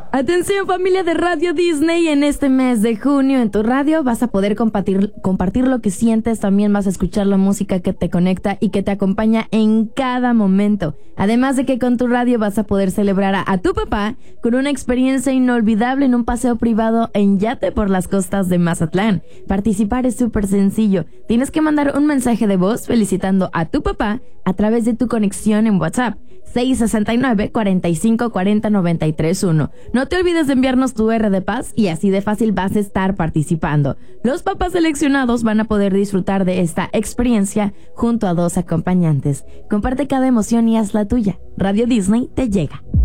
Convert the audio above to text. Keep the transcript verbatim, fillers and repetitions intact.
Atención, familia de Radio Disney, en este mes de junio en tu radio vas a poder compartir, compartir lo que sientes, también vas a escuchar la música que te conecta y que te acompaña en cada momento. Además de que con tu radio vas a poder celebrar a, a tu papá con una experiencia inolvidable en un paseo privado en yate por las costas de Mazatlán. Participar es súper sencillo. Tienes que mandar un mensaje de voz felicitando a tu papá a través de tu conexión en WhatsApp. seis seis nueve, cuatro cinco cuatro cero, nueve tres uno. No te olvides de enviarnos tu R de paz y así de fácil vas a estar participando. Los papás seleccionados van a poder disfrutar de esta experiencia junto a dos acompañantes. Comparte cada emoción y haz la tuya. Radio Disney te llega.